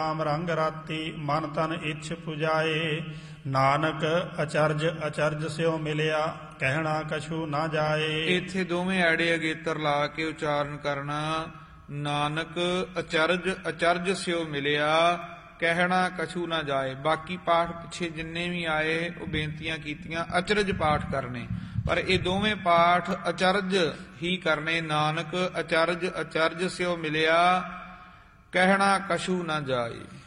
ਨਾਮ ਰੰਗ ਰਾਤੀ ਮਨ ਤਨ ਇੱਛ ਪੁਜਾਏ। ਨਾਨਕ ਅਚਰਜ ਅਚਰਜ ਸਿਓ ਮਿਲਿਆ ਕਹਿਣਾ ਕਛੂ ਨਾ ਜਾਏ। ਇੱਥੇ ਦੋਵੇਂ ਐੜੇ ਅਗੇਤਰ ਲਾ ਕੇ ਉਚਾਰਨ ਕਰਨਾ। ਨਾਨਕ ਅਚਰਜ ਅਚਰਜ ਸਿਓ ਮਿਲਿਆ ਕਹਿਣਾ ਕਛੂ ਨਾ ਜਾਏ। ਬਾਕੀ ਪਾਠ ਪਿੱਛੇ ਜਿੰਨੇ ਵੀ ਆਏ ਉਹ ਬੇਨਤੀਆਂ ਕੀਤੀਆਂ ਅਚਰਜ ਪਾਠ ਕਰਨੇ, ਪਰ ਇਹ ਦੋਵੇਂ ਪਾਠ ਅਚਰਜ ਹੀ ਕਰਨੇ। ਨਾਨਕ ਅਚਰਜ ਅਚਰਜ ਸਿਓ ਮਿਲਿਆ ਕਹਿਣਾ ਕਛੂ ਨਾ ਜਾਏ।